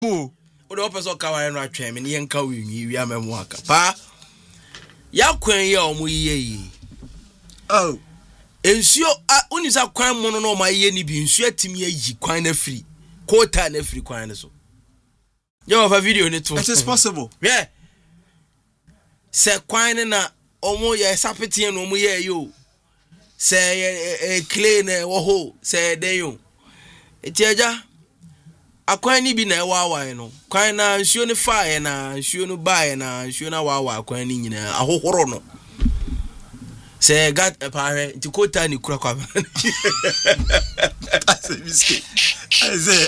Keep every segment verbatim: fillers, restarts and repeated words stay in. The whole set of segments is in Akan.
Oh, the opposite car and right tram and yen cow you am and walk. Pa ya quen ya mu ye. Oh, Ensure when is a crime mono my yenny be ensure to me ye quine free. Quarter and free quine so. You have a video in it. it is possible. Yeah. Say quine na omo ye sapeti and omo ye you. Say a clean woho, say de you. Etiaja akwan ni bi na ewawa no kwan na nsuo ne fire na nsuo no bae na nsuo na wawa akwan ni nyina ahohoro no se gat pare ti kota ni kura kwa That's a mistake. I say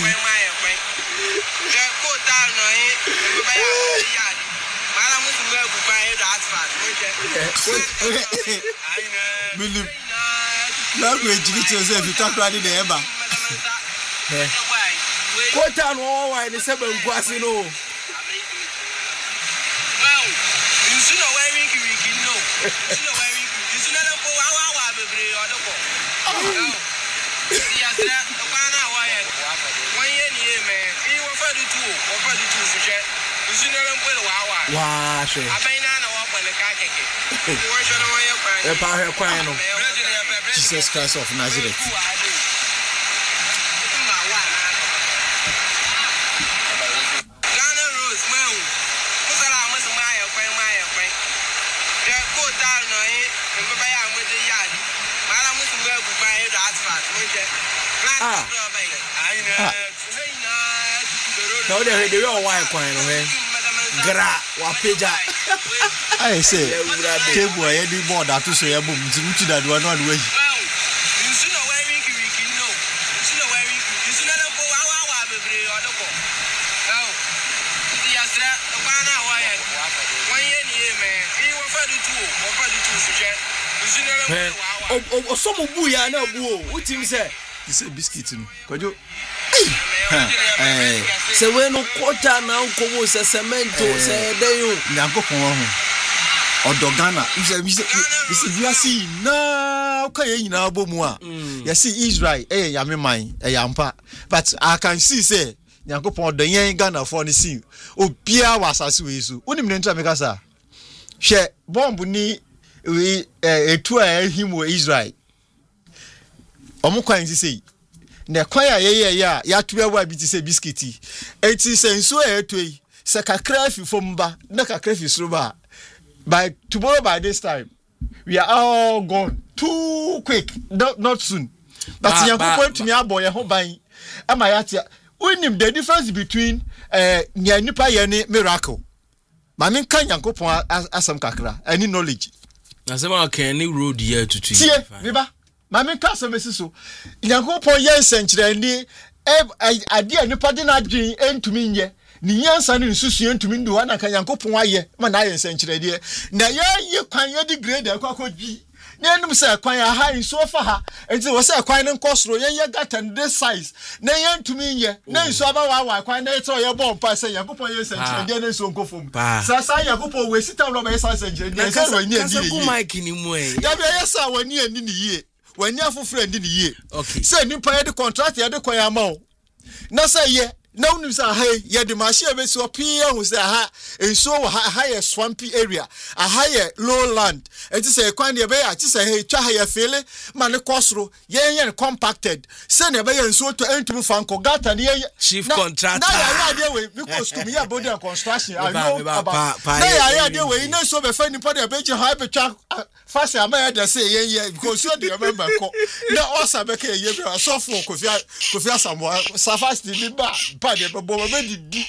kota no e ba ya ya mara musu ga ku pa e da asfalt Milim. Na go ejiri ti o se fi kakra di de eba. kota no wa ni se ban kwase no well you see no where we can no you see no where we you see no po wa wa wa bebre odoko ya se kwa na wa ye won ye ni e me e wo fa du tu wo fa du tu fi je you see no po wa wa wa she abai na na wa pa le ka keke wo sho no ye kwa e pa he kwan no Jesus Christ of Nazareth. Ah. No they they all why kwan no he gra wa peja I say table e di board atuso ye bom ti mutu da do no anu ayi. o o so mo bu ya na bu o utim say This is biscuit no. Kojo. Eh, se we no kota na nkomo se cemento se deyo. Nyankopon ho. Odogana. Ise ise ise see na ka ye nyina abomu a. You see Israel eh yame man eh yampa. But I can see say Nyankopon odoyen Ghana for ni see. Obia wasase we so. Unim ne ntra meka sa. Hwe bomb ni we etu a him wo Israel. Omo kwan ti sei na kwan ya ye ya ya to ya bi ti sei biscuiti enti senso e etoi se kakra fi fomba na kakra fi suruba by tomorrow by this time we are all gone too quick not, not soon but ah, you go to me aboy ho ban ama ya tia unim the difference between eh nya nipa ye ni miracle ma men kan yankopon asam kakra any knowledge na se ma kan ni road here to to tie biba Mami kasa mesi so Nyankopon ye nsenkyerani e ade anipa de na adwen entumi nye ni yansa ne nsusu entumi ndu ana kan Nyankopon aye ma na ye nsenkyerade na ye ye kwan ye di grade akwakodwi na enum se kwan ya ha nso fa ha enti wo se kwan ne nkosoro ye ye gata this size na ye entumi nye na nso aba wa wa kwan na ye to ye bomb pa se Nyankopon ye nsenkyerade na nso nkofom sa sa Nyankopon we sita no ba ye nsenkyerade na ka wani ani ye ku mic ni mu e ya be ye sa wani ani ni ye when you have friend in the year. Okay. Say nipa ye the contract ye the kwaya ma o. Na say ye na unu say hey ye the machine be so pia hu say ha enso higher swampy area, a higher lowland. And say kwan ye be ya ti say hey twa ha ye fele ma ne kosoro ye ye compacted. Say ne be ye enso to entum fan ko gata ne ye chief contractor. Na ya ya dey we because to me body and construction I know about. Na ya ya dey we na so be fa nipa dey be je ha be twa fast am I dey say ye ye because you dey remember ko na osa be ka ye be so for Kofi Kofi Asamo safast di ba ba de bo be didi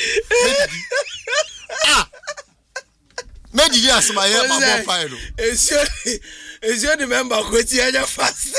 ah me didi asma ye ba bo fire esi esi the member ko ti anya fast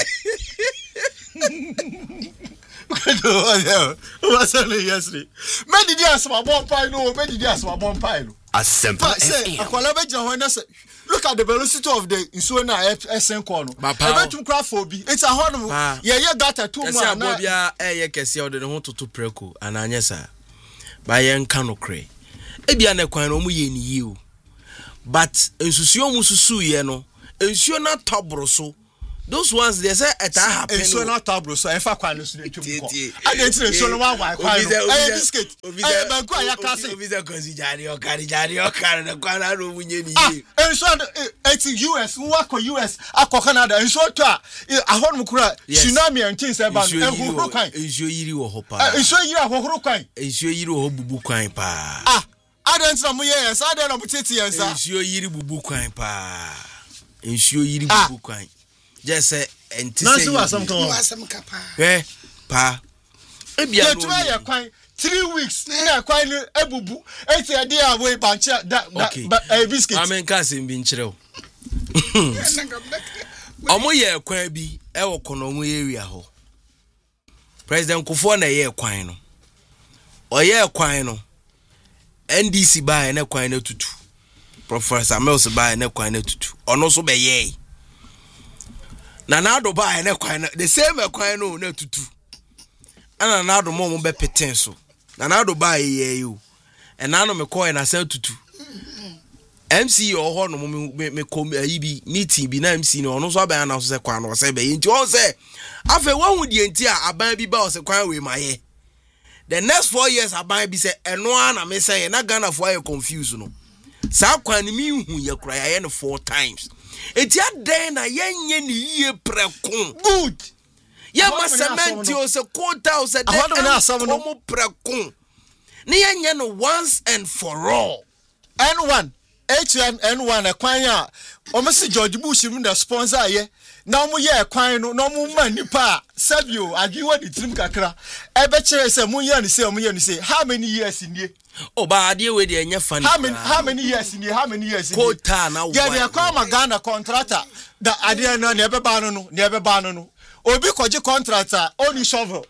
what's on yesterday me didi asma bo fire no me didi asma bo fire no asempa say akwala be jira ho na say look at the velocity of the inso na esen ko no ebetum craft for bi it's a horn ye ye gata too much na esa bobia eye kese o de ho toto preko ananye sa ba ye nka no kre e bia na kwan no mu ye ni yi o but ensusuo mu susu ye no ensuo na tobro so those ones they say at happen. And so not tableau, so if I can't so I didn't so no one why I biscuit. I am going to class it. Visa Consigari or Carigari or Canada, Canada, and so it's U S, work or U S, Aqua Canada, and so I hold Mukura, tsunami and things about you. Is your Yiri or Hopa? Is your Yiri or Hokai? Is your Yiri or Bubuquine pa? Ah, I don't know, yes, I don't know, but it's your Yiri Bubuquine pa. Is your Yiri Bubuquine. Just say and to say some some capa. Eh, pa. Yeah, try a quite three weeks. Yeah, quite a boo. It's a dear way bunch that a biscuit. I mean, Cassim Binchero. Omoye Kwabi, Ewo Konomu area ho. President Kufona ye kwano. Oye kwano. N D C buy na kwano tutu. Professor Mills buy na kwano tutu. Ono so be ye. Na na do buy na kwano the same kwano na tutu. Ana na do mo mo be peten so. Na na do buy ye you. And na no me call na say tutu. M C or ho no me me come ayi bi meeting bi na M C no no so aban na so say kwan no say be nti on say afa wan hu die nti a aban bi ba o say kwan we maye the next four years aban bi say eno na me say na Ghana for you confused no sa kwan mi hu ye kura ya no four times enti adan na yenye ni yie prekon good ye ma cement o say quota o say de mo prekon ni yenye no once and for all. N one H N N one a kwan a omesi George Bush mu the sponsor ye na omo ye kwan no na omo ma nipa sabio agiwa di trim kakra e be kire se mu ye ni se omo ye ni se how many years in ye oh ba ade we de enya fan how many how many years in ye how many years in ye quota na ye de kwa ma Ghana contractor da ade na na e be ba no no na e be ba no no obi koji contractor only shovel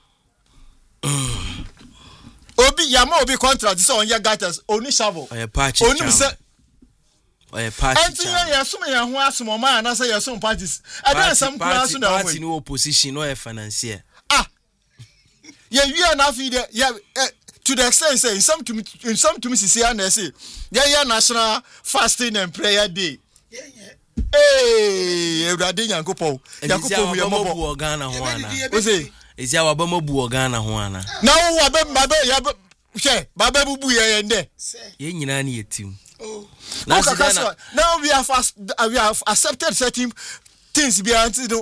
obi yama obi contract so on ye gatas only shovel oni se oye party enti ye so me ye ho asomo ma na say ye so parties e dey some class na party no opposition no e financier ah ye wi na fi de ye to the extent say in some to in some to me see na say ye ye national fasting and prayer day Yeah, yeah. eh Ewurade Nyankopon Nyankopon ye mo bo Ghana ho ana o say ezi awaba mabu Ghana ho ana na wo wa be ba be ya be hwe ba be bubu ye ye nde ye nyina na yetim. Oh, now we have we have accepted certain things behind it.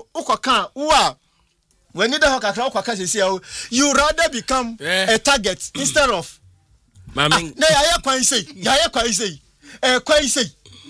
When you you rather become a target instead of. Mami, na ya kwan say, ya ya kwan say, eh kwan say.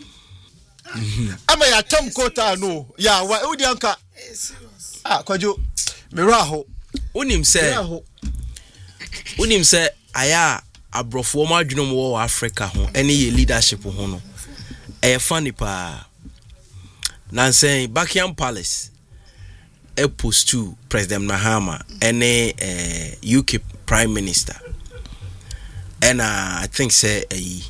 Ama ya tam quota no, ya wa udi anka. Ah, kwajo, me raho. Unim say, unim say aya abrofo ma adwunom wo Africa ho ene ye leadership ho no. E funny pa na say Buckingham Palace e post to President Mahama ene eh, U K Prime Minister and uh, I think say a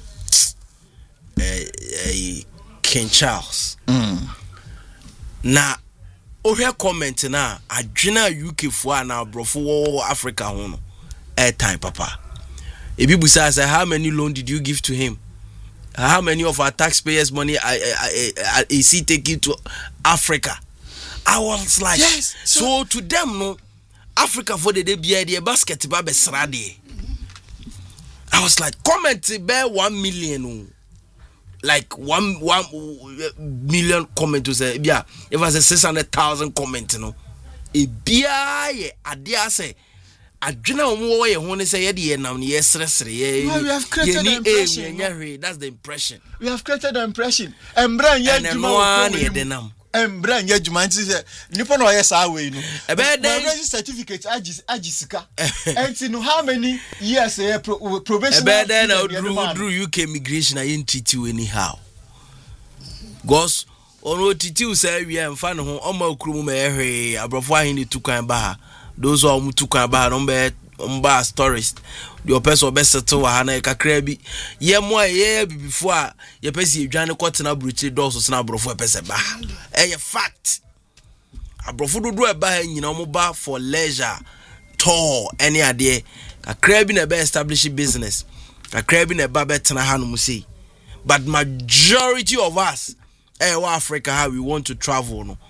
a King Charles mm. na ohwe comment na adwena U K fo na brofo wo Africa ho no air time papa ebi busa say how many loan did you give to him? How many of our taxpayers' money I, I, I, is he taking to Africa? I was like, yes, so, so to them, no, Africa for the day be the basket babe sradi. I was like, comment be one million, like one one million comment to say, yeah, it was a six hundred thousand comment, no, a bia adia say. Adwena omo ye ho ne say ye de nam ne ye sresre ye we have created the impression that's the impression we have created the impression embran ye djuma ne de nam embran ye djuma nti say nipo na ye sa we no e be den certificate agis agisika enti no how many years ye probation e be den na through U K immigration I ain't treat you anyhow gos ono titi say we am fa ne ho o ma okuru ma ehwe abrofo ahin ni tukan ba those who are mutuka ba number umba stories the person best settle ha na kakra bi ye mo ye before ye pesi edwane kwotena bruchi doors so na brofo pese ba eh fact abrofo dodo e ba ha nyina mo ba for leisure tour any ade kakra bi na be establish business kakra bi na ba betena ha no mu sei but majority of us eh wa Africa how we want to travel no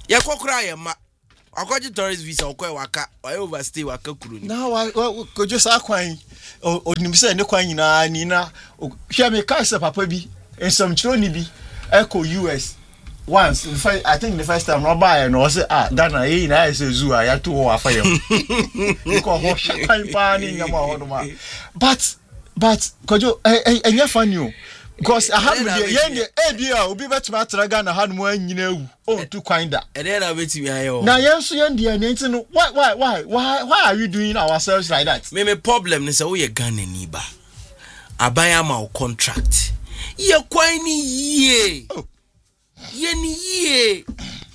ye kokora ye ma akwaji tourist visa okwa waka why overstay waka kuru ni na wa ko just akwan onim say ne kwan nyina ni na hwe me ka se papa bi ensam chiro ni bi echo U S once in fact I think the first time no buy no say ah Ghana e na say zoo a ya to wo afa yam ko ho shakan pa ni nyama ho do ma but but kojo enya funny o because I had me yen e bia obi betuma tra Ghana ha no anyina ewu o tu kwan da e dey na betimi ayo na yen so yen dia na ntino why why why why why are we doing ourselves like that me me problem ni say we Ghana ni ba abaya ma contract ye kwan ni ye ye ni ye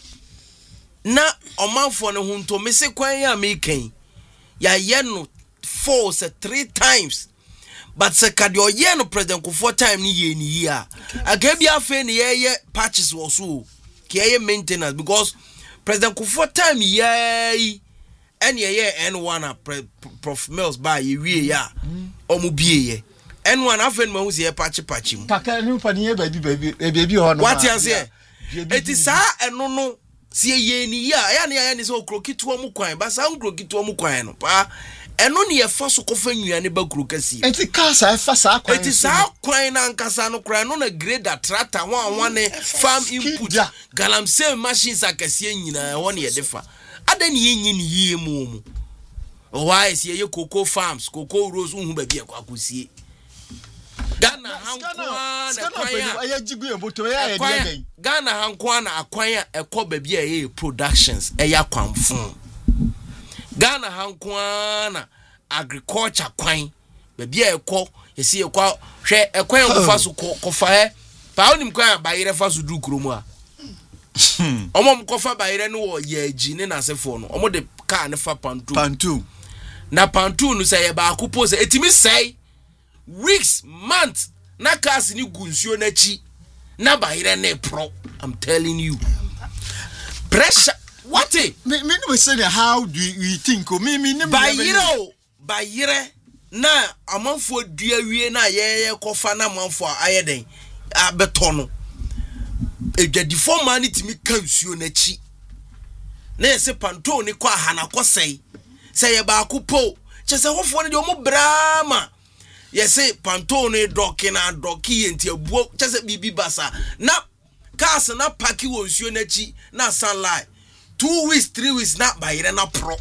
na omanfo ne hunto me se kwan ya me kan ya ye no four se three times but se ka de oye no president ko four time ni ye ni ya aga bia fe ni ye ye patches wo so ke ye maintenance because president ko four time ye and ye ye N one a Prof Mills ba ye wie ya omu bie ye N one afen ma hu se ye patch patch mu paka ni pa ni ye baby baby baby ho no what you say eti sa eno no sie ye ni ya ya na ya ni se okrokitu omu kwan ba sa okrokitu omu kwan no pa eno ni ye fa so kofa nnuane ba kuro kasi eti ka sa fa sa kwan eti sa kwan na nkasa no kra no na grader tractor wan wan farm input galamsey machines akase nyina ho na ye defa ada ni yenyi ni yie mu mu why sie ye cocoa farms cocoa rose hu ba bia kwa kosie Ghana hankwa na kwanya ayajigu emboto ya ye de Ghana hankwa na akwanya ekọ ba bia ye productions eya kwanfon Ghana hankwa na agriculture kwan ba bia ekọ yesi ekọ hwe ekwan kofa so kofa he pa onim kwan ba yire fa so du kromu a omom kofa ba yire no wo ye agi ne na sefo no omo de car ne fa pantu pantu na pantu no say ba akupo say etimi say weeks months na cars ni gunsuo na chi na ba yire ne pro I'm telling you pressure what it me me no say how do you think me me ne ba yire ba yire na amanfo dua wie na ye ye kofa na amanfo ayeden abeto no edwadifo man timi kansuo na chi na ese panto ni kwa hana kosei say ye ba akupo chese hofo ne de omo brama yese panto ni doki na doki enti abuo chese bibi basa na cars na paki wonsuo na chi na sunlight two weeks three weeks na bayire na pro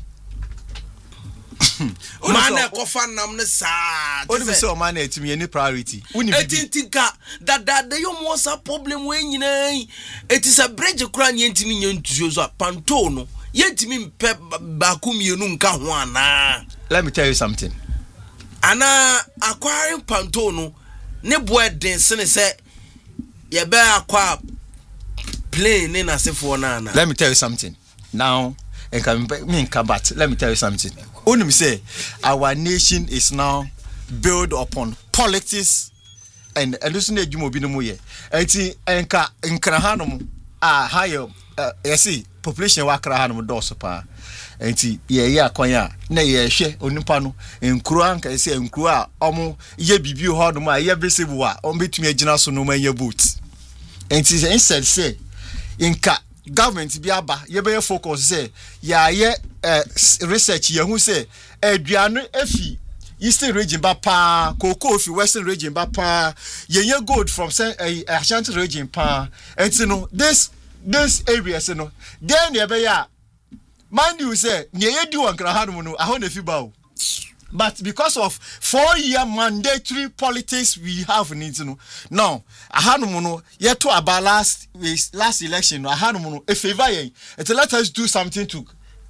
man e kofa nam ne saa oni be say o man etimi any priority uni bi etintika that that the yom was a problem we nyina it is a bridge kura ni entimi nyentuo so panto no yentimi mpe baku mienu nka ho ana. Let me tell you something. Ana acquiring panto no ne boy den se ne se ye be akwa plane ne na sefo na na. Let me tell you something. Now, and can me but let me tell you something. Only say our nation is now built upon politics and listen to Jumo Binomo ye. Eti enka enkrahanum ah higher you see population wa krahanum doso pa. Enti ye ye akwanya na ye hwe onipa no enkuro anka ese enkuro a omo ye bibi ho no ma ye besebu a omo betumi agina so no ma ye boot. Enti instead say inka government bi aba ye be focus say ya ye uh, research ye hu say aduano efi eastern region ba pa cocoa fi western region ba pa ye ye gold from say uh, Ashanti region pa enti no this this areas no then ye be ya mind you say ne ye di wan kra hanu no aho na fi ba o. But because of four-year mandatory politics we have in it, no. Now, ahanumono yet to about last last election, ahanumono a favor ye. It let us do something to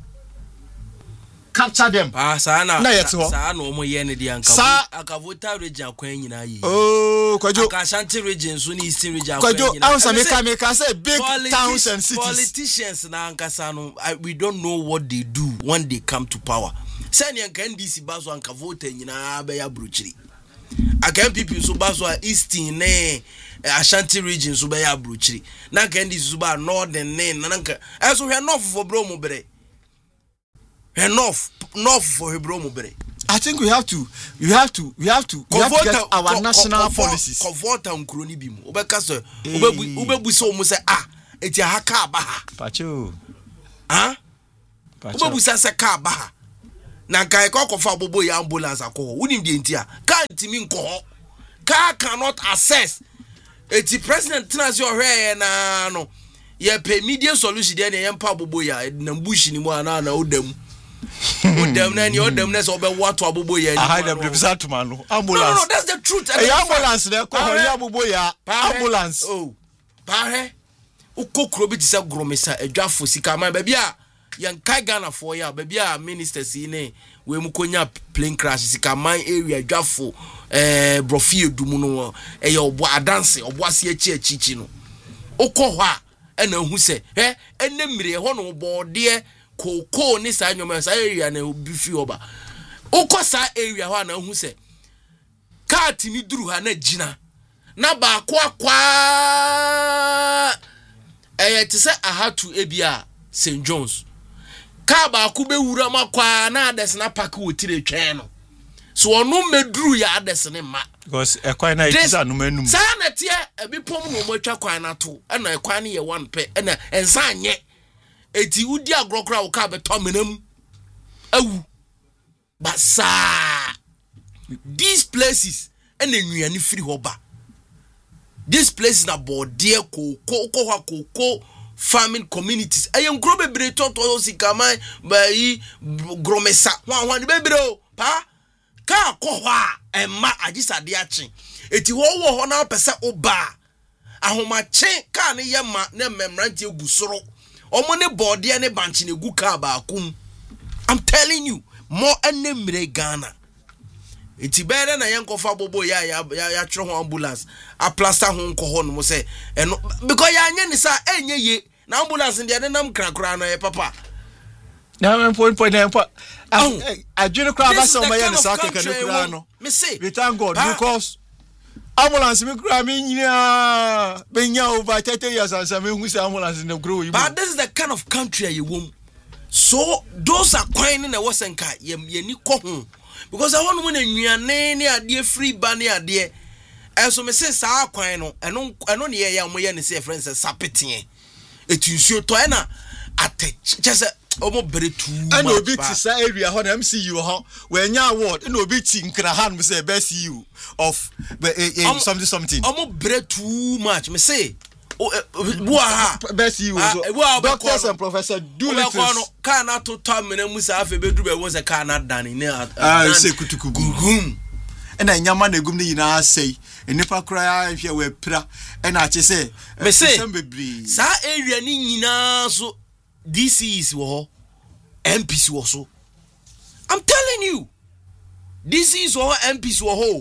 capture them. Ah, sana. Na yet ho. Sa no mo ye ne di anka. Aka voter region akwan nyina yi. Oh, kwajo. Aka Ashanti region so ni eastern region akwan nyina. Kwajo, answer make make I say big towns and cities. Politicians na anka sano, we don't know what they do when they come to power. Sani anka N D C baso anka vote nyina be ya bruchiri aka M P P so baso eastern ne Ashanti region so be ya bruchiri na anka N D C so ba northern ne na anka eso hwe north for bro mu bere hwe north north for he bro mu bere. I think we have to we have to we have to we have to get our national policies. Convert and crony bi mu obeka so obebu obebu so mu say ah eti ha ka ba ha pacho ha pacho obabusa se ka ba ha na kai ko kofa bobo ya ambulance akọ unim de ntia ka ntimi nko car cannot access eti president tinasi ohwe na no ye pay media solution de na ye mpa bobo ya na bush ni mu ana na odam odam na ni odam na so be wato abobo ya ni aha dem de bisa tuma no ambulance no no that's the truth e ambulance de ko ya abobo ya ambulance oh pa he ukokro bi tisa gromesa adwafo sika man ba bia yan kai Ghana for ya ba bia ministers ne we mu konya plane crash sika man area adwafo eh brofie dumu no e ye obo adanse obo ase achi achichi no ukọ ho a e na hu se he ene mire ho no bode koko ni sa nyoma sa area na obi fi oba ukọ sa area ho na hu se cat ni duru ha na gina na ba kwa kwa eh ti se ahatu ebia Saint John's ka ba ku be wura makwa na ades na park wo tire twen no so onu meduru ya ades ne ma because e kwan na itisa no manum sa na tie ebi pom no mo twa kwan na to e na kwan ne ye one pe e na ensa anye eti udi agrokra wo ka be to menam awu basa these places and enuani free hoba this place na bode koko ko koko farming communities ayen grow bebre toto sikaman bayi gromesa wan wan bebre o pa ka ko ho a emma agisade ache eti wo wo ho na pese oba ahomache ka ne yema na memrante egusoro omo ne bode ne banchi ne gu ka ba akum I'm telling you more enemre Ghana iti bere na yenkofa bobo ya ya ya tro ho ambulance a plaster ho nko ho no say eno because ya anya ni sa enye ye na ambulance ndi ade nam krakra no ye papa na point point na pa adwene kra ba so ma ye ni sa keke ne kra no me say we thank God because ambulance me kra me nyina benya over thirty years and some hu say ambulance ne grow you but this is the kind of country you wom so those are quite na wosenka ye ni ko ho because I want to nwane ne ade free ba ne ade enso me say saa kwan no eno eno ne ye ya mo ye ne say friends sapetien etunsuo to na ate chese omo bere tu and obi ti sa area ho na M C U ho we nya award and obi ti nkra han me say best C E O of um, something something omo bere too much me say Bua best C E O doctors and professor do little kana to tam na musa afa bedru be won se kana dani ne ah se kutuku gum and I nyama na gum ni na sei enipa kra hwe we pra e na che se me say sa area ni nyina so D C is wo M Ps wo so I'm telling you D C is wo M Ps wo ho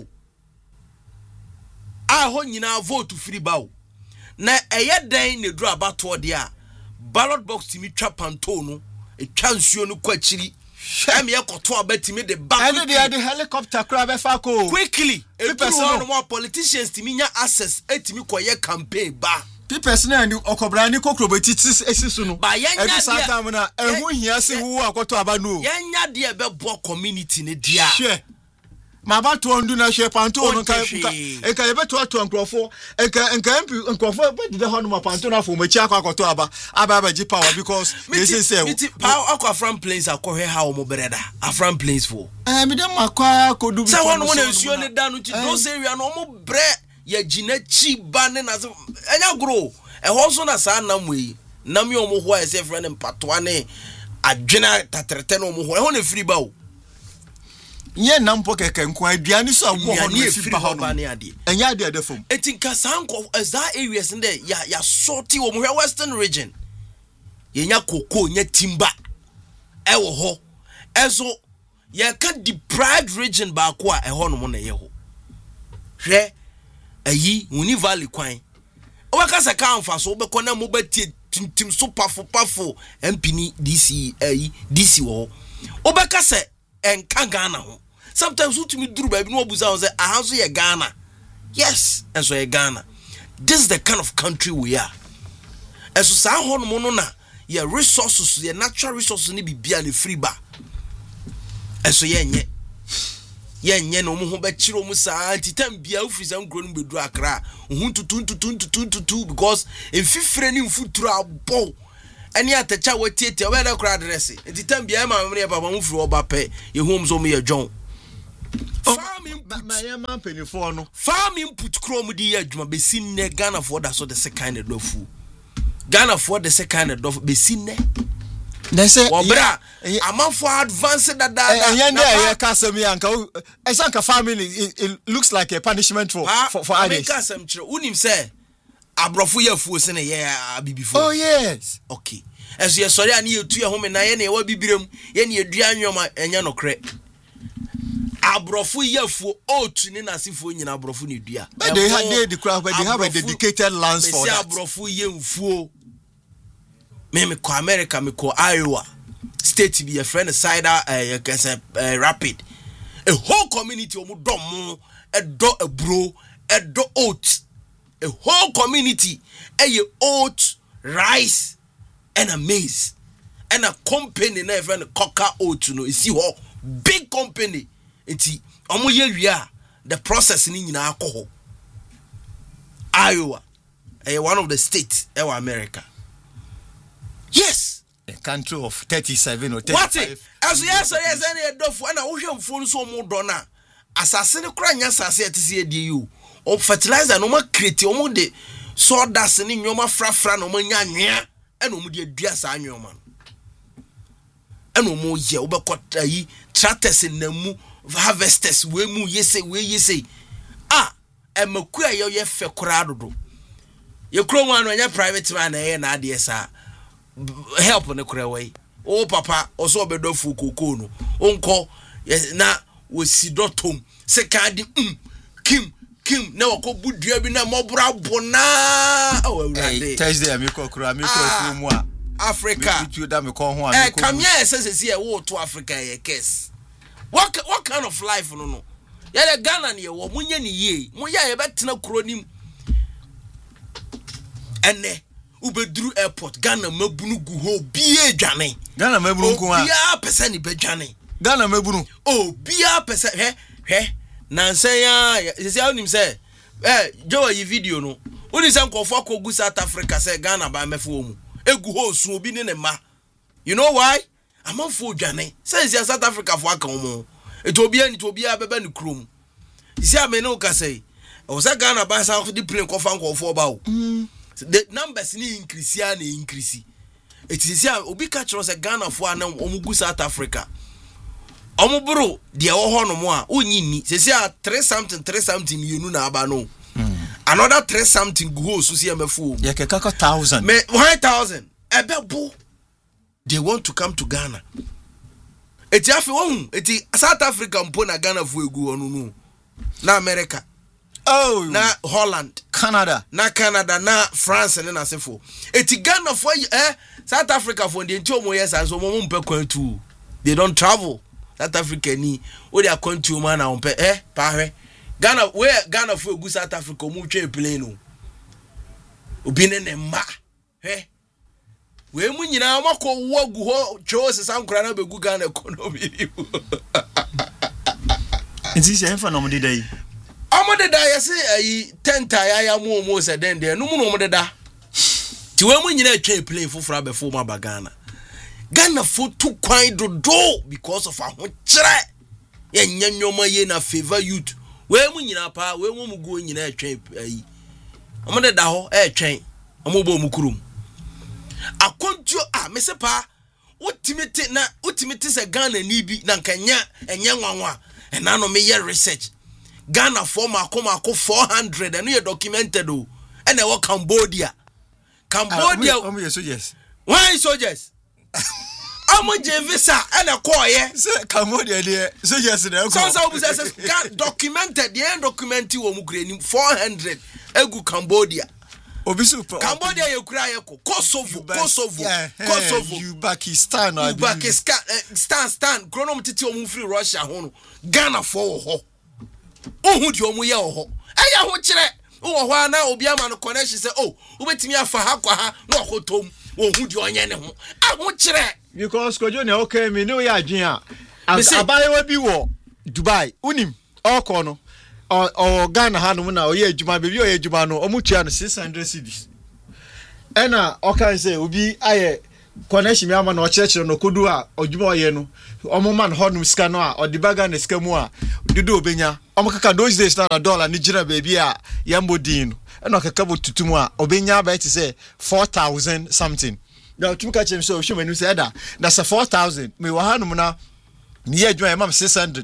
a ho nyina vote free bawo na eye den ne dru abato de a ballot box timi twa panto no e twa nsuo no kwachiri am ye koto abatimi de back and the helicopter kra be fa ko quickly e person no more politicians timi nya access etimi koye campaign ba people na ni okobra ni kokrobetiti esisu no ba yenya de time na ehu hia se hu akoto aba no yenya de be bo community ne dia ma ba to ndu na hwe panto no ka e ka be to to nkrofo e ka enka mp nkrofo be de ho no ma panto na fo machi akoto aba aba aba ji power because they say say power akwa from planes akohwe ha o mo bereda afran planes fo eh me dem akwa kodu bi say won mo na nsuo ne da no ti do say area no mo bre ya gina chi ba ne na enya gro e ho so na sa nam we nam yo mo ho a say friend mpatoa ne adwena tatrete no mo ho e ho na free ba o ye nampo keke nko aduane so agwo ho no fi ba ho no enya ade ade fom etinka sanko eza areas nde ya ya sorti wo mo western region yenya koko nya timba e wo ho ezo ye ka deprived region ba ko a e ho no mo na ye ho hwe ayi woni valley kwan o ka se ka anfa so be ko na mo batie tim so pafo pafo mpini D C ayi D C wo o be ka se enka Ghana ho sometimes you to me duru baby no obuza say ahanso ye Ghana yes and so ye Ghana this is the kind of country we are and so sa ho no no na ye resources ye natural resources ni bibia ni free ba and so ye nye yen yen omo ho be chiro mu saa titam bia ofisa nkro no bedu akra hu tutu tutu tutu tutu because in fifre ni mfuturo abo ani atacha watiete we da kra address titam bia ma me papa mu furu oba pe ye hom zo me ye jon farm input ma ye man penifo no farm input krom di ye adwuma be sinne Ghana for da so the second dofu Ghana for the second dofu be sinne they say obra amount for advance that that and yeah kasem yanka esanka family it looks like a punishment for for for others kasem chiro unim say abrofo yafuo se ne ye abibifo oh yes okay eso ye sori ani yetu ye home na ye na ye wa bibirem ye ne edua nwoma enya nokre abrofo yafuo otu ni nasifo nyina abrofo ne dua they had the crowd but they have a dedicated lands for that abrofo ye mfuo me me ko America me ko Iowa state be a friend side uh, uh, rapid a whole community omo dom e do a bro e do oat a whole community e oat rice and a maize and a company na friend coca oat no you see ho big company enti omo ye wia the process ni nyina akọ Iowa e one of the states e America. Yes, a country of thirty-seven or thirty-five. What it? As yes, yes, any dofu and I wish I'm full so more dona. Assassin cranya assassin to see you. Or fertilizer no more create omo de sawdust in your fra fra no manya and omo de dias anyo man. And omo ye obekota yi tractors in the mu harvesters we mu yese we yese. Ah, e makua ye ye fe kura dodo. Ye kro mu anu anya private man na ye na ade sa. Help on the craway. Oh, papa, also be do fu koko no. Unko, yes, na was si dotum. Sekadi, um, Kim, Kim, no, ko budria bi na mobra bona. Oh, hey, Thursday, I'm your crow, I'm your crow, Africa. You damn call one. Eh, come here, says here, war to Africa, a case. What what kind of life, no, no? Yeah, the Ghana near, or Munya ye, Munya, bet no cronim. And ne. Ubedru airport Ghana mabunu gu ho bie dwane Ghana mabunu ko a bia pesa ni bedwane Ghana mabunu oh bia pesa he he nansan ya sisi anim say eh jowa yi video no uni san kofo akogu South Africa say Ghana ba mefo mu egu ho su obi ne ne ma you know why amanfo dwane say South Africa fo aka mu eto obi ani to obi abeba ni krom sisi amene o ka say o say Ghana ba sa di plane kofa nkofo ba o the numbers ni increase ya na increase it is ya obi catch us Ghana for na omugu South Africa omuburu de wo ho no mo a onyi ni se se three something three something yenu na aba no another three something go so se amafo ye keka one thousand me one thousand ebebo they want to come to Ghana eti afi wo eti South Africa mpo na Ghana fo egu onu no na America. Oh, na Holland, Canada, na Canada, na France, and na sefo. Eti Ghana for eh South Africa for the entire years and so mo mpe kwantu. They don't travel. South Africa ni o dey kwantu man na mpe eh pa hwe. Ghana where Ghana for go South Africa mo twa plane no. Obi ne ne ma. Eh. We mu nyina makọ wo gu ho cho se sankura na be gu Ghana economy. Enti se enfa no mo dey dey. Amode da ya se ayi tenta ya ya mo mo se den de no mu no mo de da ti we mu nyina atwa play foforo abefo ma ba Ghana Ghana fo tu kwan dodo because of aho kire ya nyanyoma ye na favor youth we mu nyina pa we mu mugo nyina atwa ayi amode da ho e twen amobo mu kurum akontuo a me se pa utimite na utimite se Ghana ni bi na nkanya enye nwanwa ena no me ye research Ghana for makoma ko four hundred and you documented o and e Cambodia Cambodia uh, um, um, soldiers why soldiers am je visa and a koye say Cambodia there soldiers there so so say documented the documented wo mu greni four hundred egu Cambodia obisu Cambodia ye kura ye ko Kosovo Kosovo yeah, Kosovo Uzbekistan or Uzbekistan stand stand chronom titi o mu free Russia ho no Ghana for ho ohu di omu ye ho eya ho kire wo ho na obi ama no connection say oh ubetimi afa ha kwa ha na okotom ohu di onye ne ho aho kire because kojo ne okay me no ya adwen a abayewa bi wo Dubai unim oko no o o Ghana ha no na o ye adwuma be bi o ye adwuma no o mutua no six hundred cedis ena o kan say obi aye connection mi ama na o church no kodu a adwuma o ye no o mo man ho no sika no a o de baga na sika mu a dudu obenya o mo kaka those days na dollar ni gira be bi a yambodin no ena kaka botutum a obenya ba ti say four thousand something now to catch him so show me say that that's a four thousand me wa hanum na me adwuma am six hundred.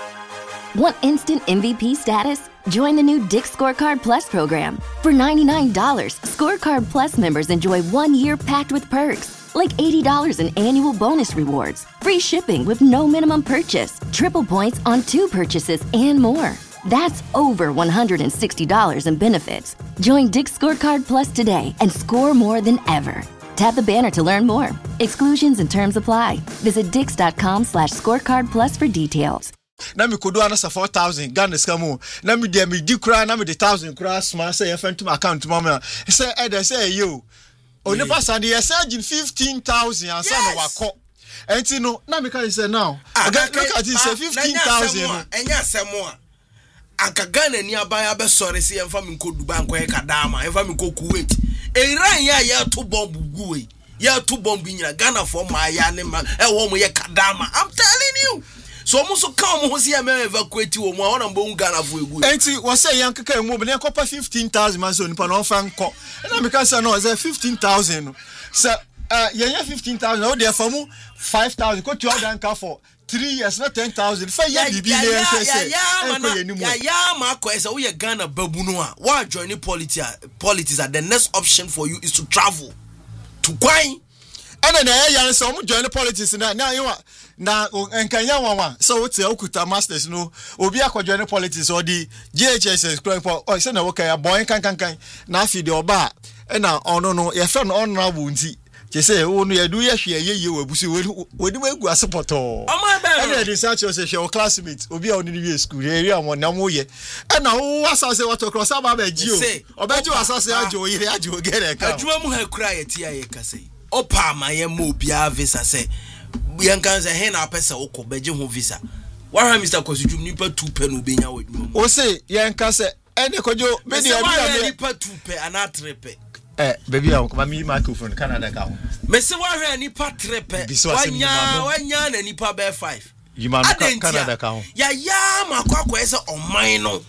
Want instant M V P status? Join the new Dick's Scorecard Plus program. For ninety-nine dollars, Scorecard Plus members enjoy one year packed with perks, like eighty dollars in annual bonus rewards, free shipping with no minimum purchase, triple points on two purchases, and more. That's over one hundred sixty dollars in benefits. Join Dick's Scorecard Plus today and score more than ever. Tap the banner to learn more. Exclusions and terms apply. Visit dix.com slash scorecard plus for details. Na me kodo anasa four thousand Ghana skamu na me de me di kura na me de one thousand kura sma say yefentum account mama say e dey say yo oni pass dey say fifteen thousand and say no wako enti no na me can say now again look at it say fifteen thousand no enya asemo a anka Ghana ni abaya be sori say yemfa me ko Dubai anko e kadama yemfa me ko Kuwait e ran ya ya to bomb guwe ya to bomb nyina Ghana for ma ya ne ma e wo mo ye kadama. I'm telling you. So muso come ho see me evacuate wo mo a wona mbo Ghana for egu enti wo say yan kaka emu be kopa fifteen thousand man so nipa no fa nko na me ka say no say fifteen thousand no so uh yan fifteen thousand o dey famu five thousand ko to order nka for three years na ten thousand fa ya bibi le yan say ya ya ma ko say we Ghana babu no a wa join politics politics the next option for you is to travel to Kwan ana na ya yan so mo join politics na na you na enkanya wanwa so wote okuta masters no obi akwadwo ne politics or the G H S S crime for o say na wo kan boy kan kan kan na afi de oba e na ono no ye fe no honorable nti je say wo no ye du ye hwe ye ye wabusi we di egu asepoto o ma ba e dey search say your classmate obi a oni ni school area mo na mo ye e na wo asase what cross aba ba ji o obeji asase ajo ye ajo gere ka adwuma mu ha kura ye ti aye ka say opa ma ye mo bia visa say yan kan say he na pesa okọ beje ho visa wa Mister Kosujum nipa two pe no benya wadwuma o say yan kan say ene kojo be dey abi nipa two pe ana three pe eh baby am kuma mi microphone Canada ka ho me say wa hwe nipa three pe wanya wanya na nipa be five you man Canada ka ho ya ya makwakwa say oman no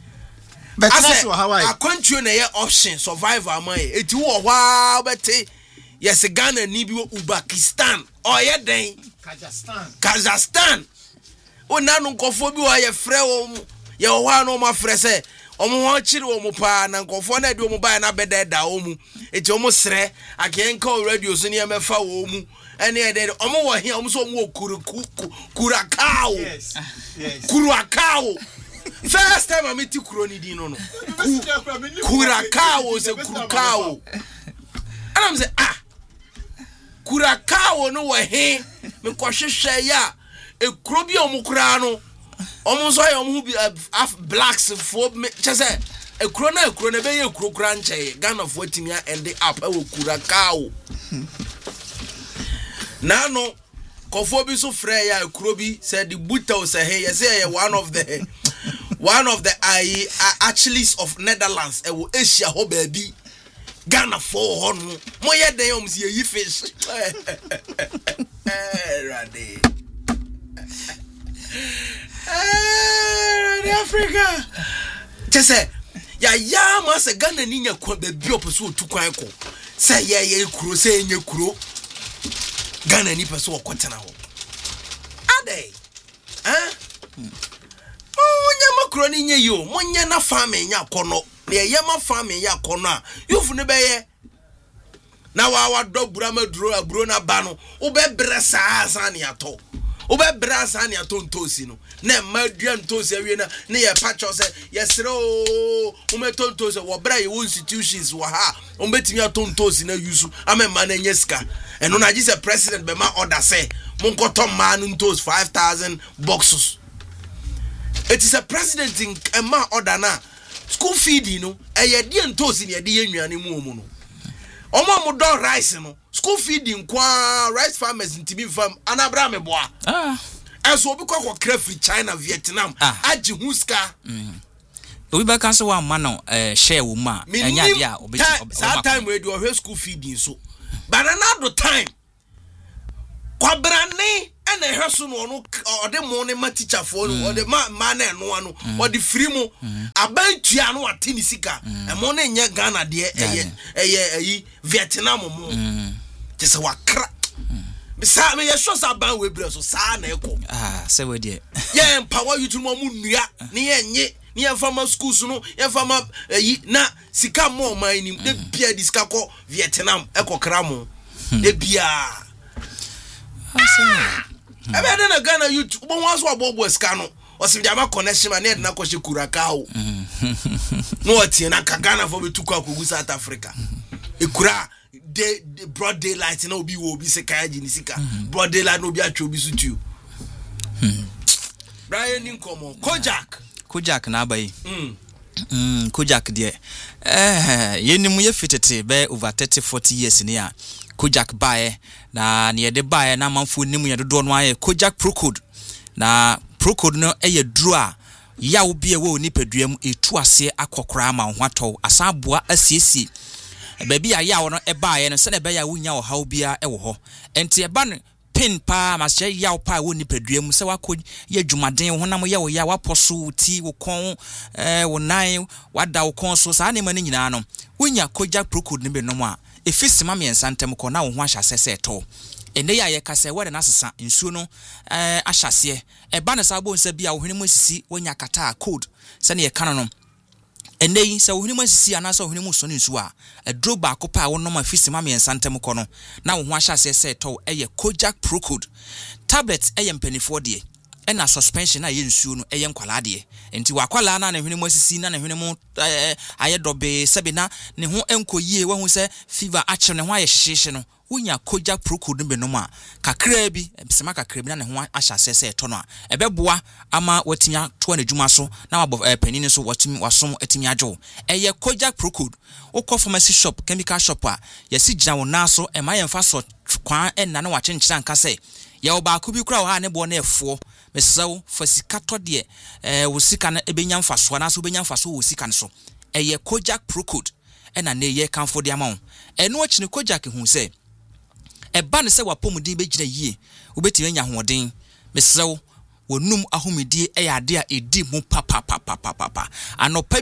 but that's how I akwantuo na ye option survival man eti wo hwa beti yes Ghana ni bi Uzbekistan or ye den Kazakhstan Kazakhstan o nanu nkofo bi wa ye frɛ wo ye wa no ma frɛ sɛ omo ho chiri wo mo pa na nkofo na de wo mo ba na beda da wo mu eti wo mo srɛ akenka o radio so ne ye mefa wo mu ene ye de omo wo hia omo so omo kuru kurakao yes yes kurakao first time I meet kuro ni di no no kurakao se kurukao and I'm say ah kurakao no we he me kwahwehwe ya e kuro bi omukura no omo so ya omo bi blacks for chese e kuro na e kuro na be ye kuro kura nche Ghana for timia end up e we kurakao na no kofo bi so frɛ ya e kuro bi said the buta say hey say one of the one of the I actually of Netherlands e wo Asia ho baby Ghana for hon mo ye den om si yi fish eh rade eh Africa just ya ya ma se Ghana ni nya kwa baby oposo otu kwan ko se ye ye kuro se nya kuro Ghana ni peso okotena ho ade eh Munya makro ni nye yo munya na farming nya kono na ye ma farming ya kono a yufu ne beye na wa wa do brama duro aburo na ba no wo be bresa asan ya to wo be bresa asan ya to ntosi no na madua ntosi awie na ne ye pacho se yesere o wo me to ntosi wo bra ye institutions wa ha wo betimi ato ntosi na yusu amema na nyeska eno na gise president be ma order say monkoto ma ntosi five thousand boxes. It is a president in a ma order na school feeding no e ye de ntosi ne de yennuane mu omu no omo mo don rice no school feeding kwa rice farmers ntimi fam anabra me boa ah As we call what free China, Vietnam, Aji Huska. We back answer one man, uh, share woman. And yeah, yeah, that time we do a school feeding so. But another time, Quabrane and a person or the morning my teacher for or the man and one or the free about Tiano at Tinisika, and morning near Ghana, dear, a Vietnam. Just a crack. Beside me, I show some band with Brazil, San Echo. Ah, say we did. Yeah, empower you to Moon, near ye, near from our schools, no, and from up na Sika more mining, the Pierre Discaco, Vietnam, Echo Cramo, the Bia. I mean, a Ghana, you once were Bob Westcano, or some Yama connection, and yet Nakoshi Curacao. No, Tiana Ghana for me to call South Africa. Ikura. Day, broad daylight no be will be Sekaya Jinisika. Broad daylight no be a chobisu to you. Brian Incomo, Kojak. Kojak na bay. Mm, Kojak dear. Eh, Yenim ye fitted be over thirty forty years in here. Kojak buy na near the buyer na manfu nimu ya do no Kojak Procode. Na Procode no eye draw. Ya will be a wo nipeduem e two ase akokra ma hwato asabua asiesi. Baby aya wono eba ye no se na be ya wunya wo haw bia e wo ho enti eba no pin pa ma che ya wo pa wo ni paduam se wako ye dwumaden ho na mo ye wo ya waposo ti wo kon eh wo nan wada wo kon so sa na ma nyina no wunya Kojak Procode ne be no a efisima me ensantem ko na wo ho ahyase se to ene ya ye kase wede na sesa nsuo no eh ahyase eba ne sa bo nsa bia wo hwene mo sisi wonya kata code se na ye kan no ene se wo hwene mo sisi ana se wo hwene mo so ne nsuo a edro ba ko pa wo no ma fisima me ensantem ko no na wo ho ahyase se to eye Kojak Procode tablet eye mpanifo de ena suspension na ye nsuo no eye nkwala de enti wakwala na na hwene mo sisi na na hwene mo aye dobe sebe na ne ho enkoyie wo hu se fever ache ne ho aye hyehye no wunya Kojak Procode be no ma kakra bi ebisema kakra bi na ne ho ahyase se to no a ebeboa ama watimia to na dwuma so na wabo panini so watimi wasom atimi adwo eye Kojak Procode ukọ pharmacy shop chemical shop a yesi gina wo na so e ma yemfa so kwan enna na wachenkira nka se ye oba ku bi kura wo ha ne bo na efo mesew fasika to de eh wo sika na ebenya mfaso na so benya mfaso wo sika so eye Kojak Procode ena na ye kanfo de ama wo eno akini Kojak hu se eba ne se wapomudin be gina yie wobetime nya hoden mesew wonum ahomedie e yade a edi mu papa papa papa anopa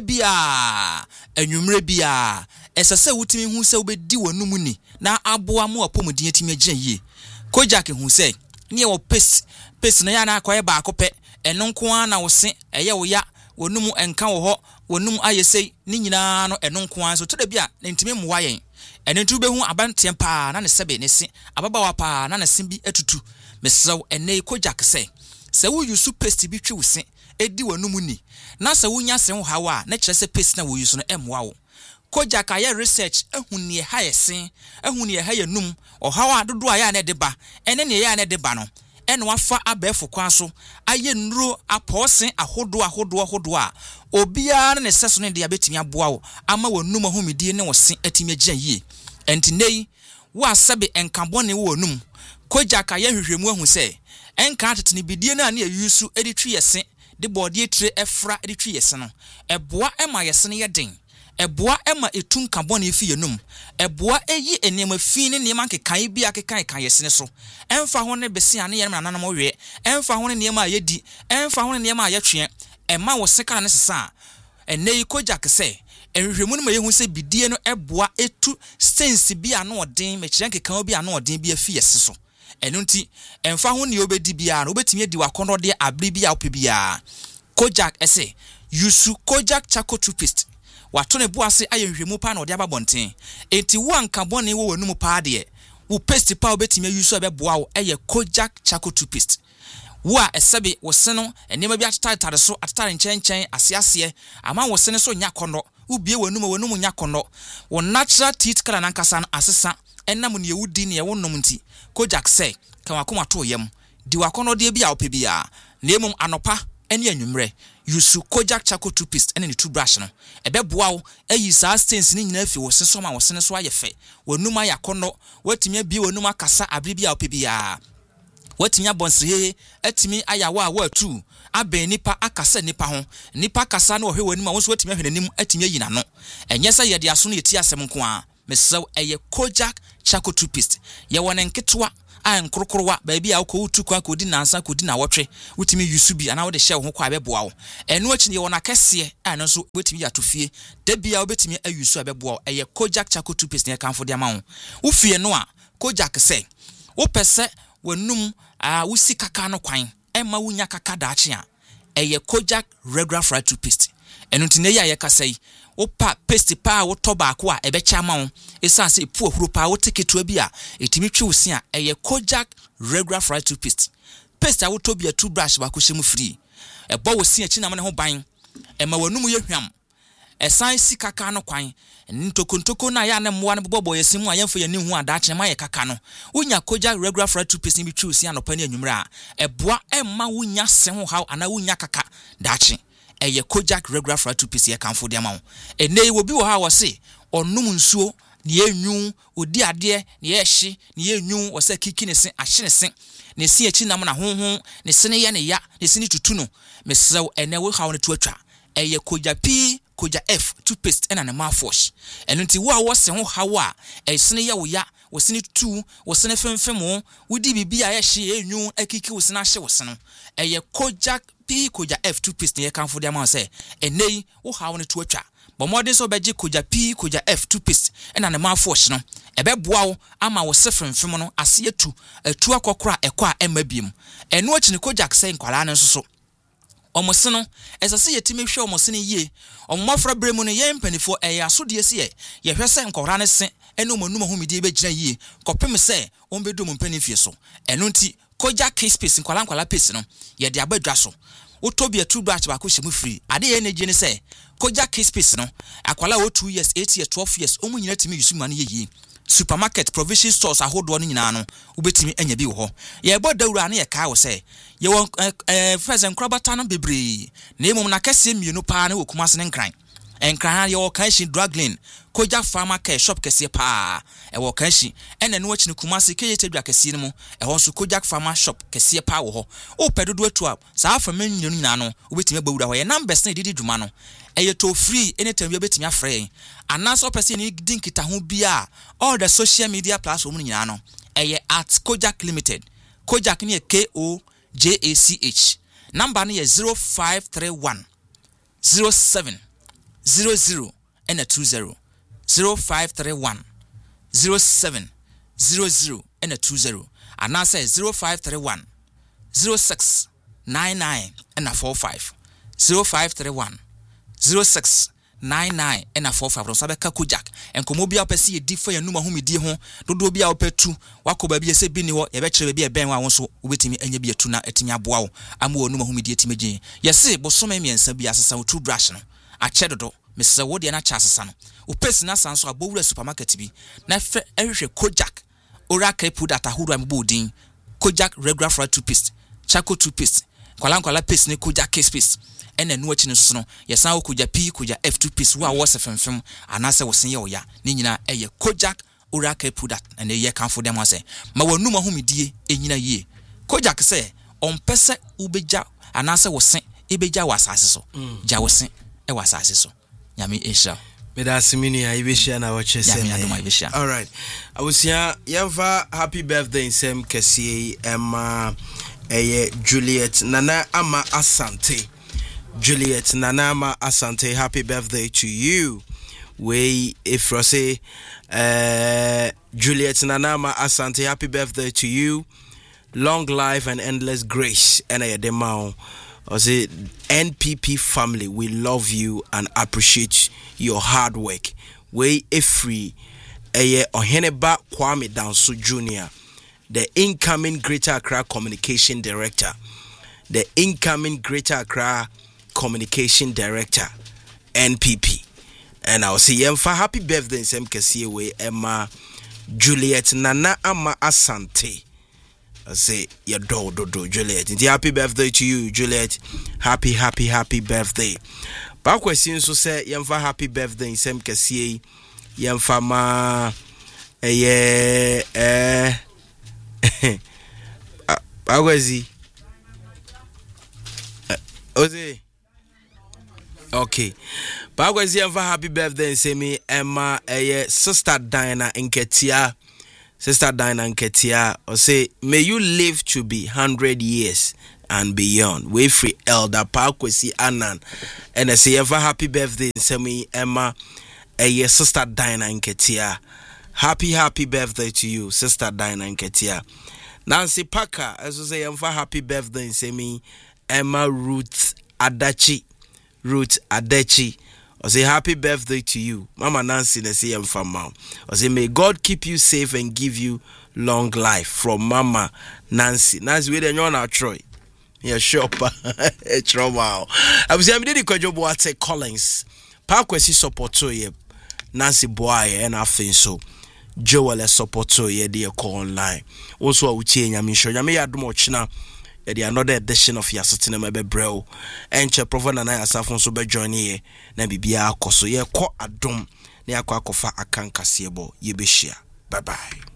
bia anwumre bia esese wutimi hu se wobedi wonum ni na aboa mu wapomudin atime gina yie Kojak hu se ne wo pes pes na ya na akoye ba akope eno nko an na wo se eye wo ya wonum enka wo ho wonum ayesei ni nyina no eno nko an so to da bia ntime mu wayen ene tu be hu abantem pa na ne sebe ne se ababawa pa na ne se bi atutu mesew ene Kojak se se wo yusu paste bi twi wo se edi wonum ni na se wo nya se ho hawa na kire se paste na wo yusu no emwa wo Kojak aye research ehun ne ha yesen ehun ne ha yanum o hawa dodo aya na de ba ene ne ya na de ba no ene wafa abefo kwan so aye nuro aposen ahodo ahodo ahodo a obia ne seso ne de abetimi aboa wo ama wonum ahomedie ne wo se atimi agya yie enti nei wo asabe enkabone wo wonum Kojak aye hwehwemu ahu se enka atetene bidie na ne yusu editwi yese de body tire efra editwi yese no eboa ema yese ne yeden eboa ema etun carbon efi yenum eboa eyi enema fi ne nema kekan bi akekan kan yesene so emfa ho ne bese ane yere nanam we emfa ho ne nema ayedi emfa ho ne nema ayetwe ema wo seka ne sesa enei Kojak se enhwehwemu no mayehu se bidie no eboa etu sense bi anu odin mekire kekan bi anu odin bi afi yese so enunti emfa ho ne obedi bia no obetimi adi wakono de abri bia opebia Kojak ese yusu Kojak Charcoal toothpaste watone buase ayehwemu pa na ode ababonten enti wo anka bone wo wonum pa de wo paste pa obetime yusu abeboa wo eye Kojak Charcoal toothpaste wo a esebe wo seno enema bi atatare so atatare nchen asiase ama wo sene so nya kono wo bie wonum wonum nya kono wo natural teeth kala nankasa no asesa enam ne yewudi ne yewonum nti Kojak say kan wakoma to yam di wakono de bia opebia na emum anopa ene anwumre yusu Kojak Charcoal toothpaste ene ne toothbrush no ebeboa wo ayi saa stains ni nyina afi wo sesoma wo sene so ayefe wonum ayakono watimi abie wonum akasa abri bia opebia watimi abonsre atimi ayawa wa tu aben nipa akasa nipa ho nipa kasa na ohwe wani ma wonso watimi ahwe nanim atimi ayina no enye sa yede aso no yeti asem nko a mesew eye Kojak Charcoal toothpaste ye wona nketwa a nkrokrowa baabi a woko utu kwa kodi nansa kodi na wotwe wutimi yusu bi ana wo de hye ho kwa abeboa wo eno achi ne wona kese a no so wetimi atofie da bia wobetimi ayusu abeboa wo eye Kojak Charcoal toothpaste ne kanfo de ama wo wo fie no a Kojak se wo pese wanum a wusi kaka no kwan emma wunya kaka daache a eye Kojak regular fried toothpaste eno ntine ya ye kasai wo pa paste pa wo to ba ko a ebecha ma wo esanse epu ohuro pa wo teketua bi a etimi twi wo se a eye Kojak regular fried toothpaste paste a wo to bia toothbrush ba ko hyemu free ebo wo se achi na mo ne ho ban emma wanum ye hwam esan si kaka no kwan ntokontoko na ya na mmoa no bobo yesimu a yemfo yeni hu adaache ma ye kaka no unya Kojak regular fried toothpaste bi twi wo se anopa ne anwumra a eboa emma wunya se ho haw ana wunya kaka daache eye Kojak regular fried toothpaste ye kanfo de ma wo ene wo bi wo ha wo se onum nsuo ne enwu odi ade ne ye hye ne ye enwu wo se kiki ne se ahye ne se ne si achi nam na honhon ne se ne ye ne ya ne se ne tutu no mesew ene wo ha wo ne to atwa eye Kojak P Kojak F toothpaste ena ne mouthwash eno nti wo a wo se ho hawo a e se ne ye wo ya wo se ne tutu wo se ne femfem wo di bibia ye hye enwu akiki wo se na hye wo se no eye Kojak P Kojak F toothpaste ne kanfo de ama se enei wo ha wo ne to atwa bo modern so beji Kojak P Kojak F toothpaste ena ne mouthwash no ebeboa wo ama wo se femfem no ase atu atu akokora ekwa emma biem eno achi ne Kojak se nkwala ne nso so omo no esase yetimi hwe omo se ne yie omo mafra bremu no ye mpanifo eya so de ese ye ye hwe se nkora ne se ene omo numa homidi be gina yie kopem se ombedo mo mpanifie so eno nti Kojak space nkwala nkwala pace no ye de abadwa so utobia toothbrush ba ko hyemu free ade ye ne gine se Kojak space no akwala wo two years eight years twelve years omo nyina timi yusu mane ye yie supermarket provision stores ahodo no nyina no ubetimi anya bi wo ho ye bo dawura na ye ka wo se ye won eh first enkrobata no bebre na emom na kase mienu pa na wokuma se ne nkran enkran ye wo kan shi drug lane Kojak Pharma Care shop kase pa e wo kan shi ene no achi ne kuma se keye tedua kase ne mu e ho so Kojak Pharma shop kase pa wo ho o pedodo atu a sa afa manyinu nyina no ubetimi bawura ho ye numbers na didi dwuma no eye to free anytime you betimi afre anaso person ni dinkita ho bia all the social media platform nyina no eye at Kojak Limited Kojak ni K O J A C H number ni zero five three one zero seven zero zero and two zero zero five three one zero seven zero zero and two zero and now say zero five three one zero six nine nine and four five zero five three one zero six nine nine and four five no sabe ka Kojak enkomo bia opese ye di fa yanuma humidi ho dodo bia opetu wakoba bia se bi ni wo ye be kire bia ben wa wonso obetimi anya bia tu na etimi aboa wo ama wo numa humidi etimi gin yesi bosome miensa bia asesa wo toothbrush no ache dodo mese wo de na cha asesa no opesi na sanso abowura supermarket bi na fe ehwehwe Kojak oral care product ahodo am bodin Kojak regular fried toothpaste Charcoal toothpaste kwala kwala paste ne Kojak space ene no achi ne so no yesan wo Kojak P Kojak F toothpaste wo a wo se femfem anase wo sen ye wo ya ne nyina eye Kojak oral care product ene ye kanfo dem ase ma wanum ahomidie enyina yie Kojak se ompese ubeja anase wo sen ebeja wasase so ja wo sen e wasase so nyame esha Medasimini aibisha na wache sema. All right. Awusia yamfa happy birthday nsem kesiye Emma eye Juliet Nana Ama Asante. Juliet Nana Ama Asante, happy birthday to you. We if I say uh, Juliet Nana Ama Asante, happy birthday to you. Long life and endless grace. And I demao. I say N P P family, we love you and appreciate your hard work. We free eye Oheneba Kwame Danso Junior, the incoming Greater Accra Communication Director. The incoming Greater Accra Communication Director, N P P. And I'll say yemfa happy birthday in Sem Kesiye we Emma Juliet Nana Ama Asante. I say your do do do Juliet. Happy birthday to you, Juliet. Happy, happy, happy birthday. Back question so say yemfa happy birthday in Sem Kesiye. Yemfa ma eh eh Pagwazi. Uh, Oze. Okay. Pagwazi and for happy birthday and say me Emma a sister Diana Nketia. Sister Diana Nketia. Or say may you live to be hundred years and beyond. We free elder Pagwazi Anan. And I say for happy birthday and say me Emma a sister Diana Nketia. Happy happy birthday to you, Sister Diana Nketia. Nancy Parker, as I say, I'm for happy birthday and say me Emma Ruth Adachi. Ruth Adechi. I say happy birthday to you. Mama Nancy, they say I'm from mom. I say may God keep you safe and give you long life from Mama Nancy. Nancy, we don't know now, Troy. Yeah, sure. It's wow. I was saying, I'm doing the job. Say Collins. Parkwesi support to you. Nancy Boy and I think so. Joel support to you. They call online. Also, I will change. I'm sure. I'm here. China. The another edition of your certain maybe bro and che proven and I asafon so be join here na bibia akoso ye ko adom na yakwa akofa akanka sebo ye be share. Bye bye.